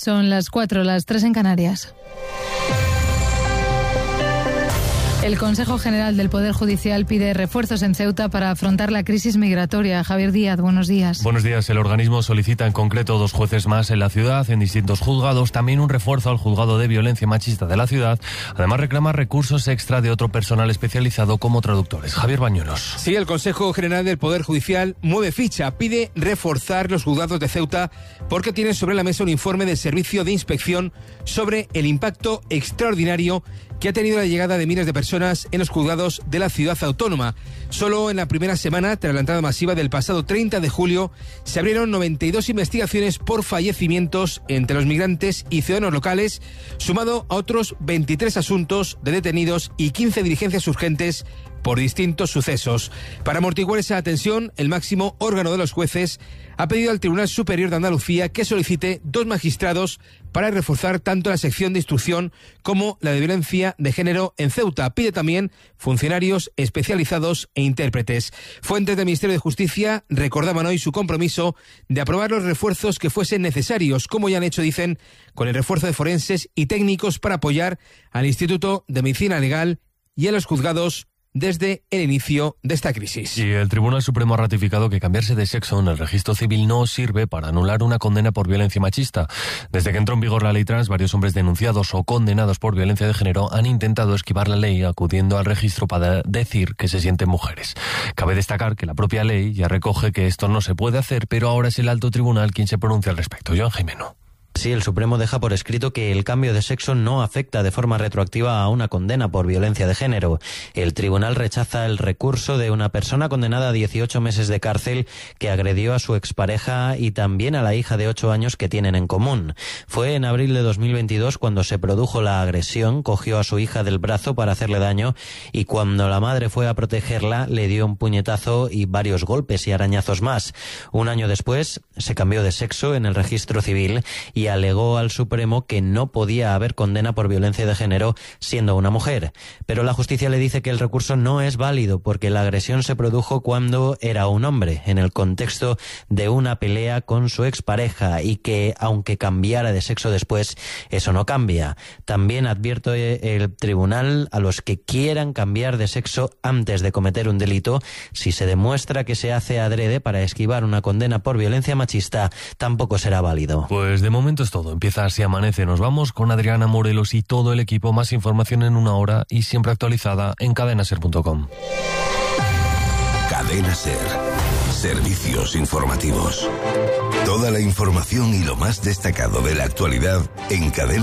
Son las 4, las 3 en Canarias. El Consejo General del Poder Judicial pide refuerzos en Ceuta para afrontar la crisis migratoria. Javier Díaz, buenos días. Buenos días. El organismo solicita en concreto 2 jueces más en la ciudad, en distintos juzgados. También un refuerzo al juzgado de violencia machista de la ciudad. Además, reclama recursos extra de otro personal especializado como traductores. Javier Bañuelos. Sí, el Consejo General del Poder Judicial mueve ficha. Pide reforzar los juzgados de Ceuta porque tienen sobre la mesa un informe del Servicio de Inspección sobre el impacto extraordinario que ha tenido la llegada de miles de personas en los juzgados de la ciudad autónoma. Solo en la primera semana, tras la entrada masiva del pasado 30 de julio, se abrieron 92 investigaciones por fallecimientos entre los migrantes y ciudadanos locales, sumado a otros 23 asuntos de detenidos y 15 diligencias urgentes por distintos sucesos. Para amortiguar esa tensión, el máximo órgano de los jueces ha pedido al Tribunal Superior de Andalucía que solicite 2 magistrados para reforzar tanto la sección de instrucción como la de violencia de género en Ceuta. Pide también funcionarios especializados e intérpretes. Fuentes del Ministerio de Justicia recordaban hoy su compromiso de aprobar los refuerzos que fuesen necesarios, como ya han hecho, dicen, con el refuerzo de forenses y técnicos para apoyar al Instituto de Medicina Legal y a los juzgados desde el inicio de esta crisis. Y el Tribunal Supremo ha ratificado que cambiarse de sexo en el registro civil no sirve para anular una condena por violencia machista. Desde que entró en vigor la ley trans, varios hombres denunciados o condenados por violencia de género han intentado esquivar la ley acudiendo al registro para decir que se sienten mujeres. Cabe destacar que la propia ley ya recoge que esto no se puede hacer, pero ahora es el alto tribunal quien se pronuncia al respecto. Joan Jimeno. Sí, el Supremo deja por escrito que el cambio de sexo no afecta de forma retroactiva a una condena por violencia de género. El tribunal rechaza el recurso de una persona condenada a 18 meses de cárcel que agredió a su expareja y también a la hija de 8 años que tienen en común. Fue en abril de 2022 cuando se produjo la agresión, cogió a su hija del brazo para hacerle daño y cuando la madre fue a protegerla le dio un puñetazo y varios golpes y arañazos más. Un año después se cambió de sexo en el registro civil y alegó al Supremo que no podía haber condena por violencia de género siendo una mujer. Pero la justicia le dice que el recurso no es válido porque la agresión se produjo cuando era un hombre, en el contexto de una pelea con su expareja y que, aunque cambiara de sexo después, eso no cambia. También advierte el tribunal a los que quieran cambiar de sexo antes de cometer un delito, si se demuestra que se hace adrede para esquivar una condena por violencia machista, tampoco será válido. Pues de momento es todo. Empieza Así Amanece. Nos vamos con Adriana Morelos y todo el equipo. Más información en 1 hora y siempre actualizada en cadenaser.com. Cadena Ser. Servicios informativos. Toda la información y lo más destacado de la actualidad en Cadena